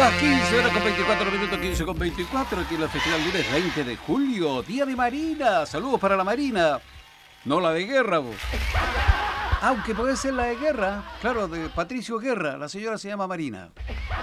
Las 15 horas con 24 minutos, 15 con 24, aquí en la Festival lunes 20 de julio, Día de Marina. Saludos para la Marina, no la de guerra, vos. Aunque puede ser la de guerra, claro, de Patricio Guerra, la señora se llama Marina.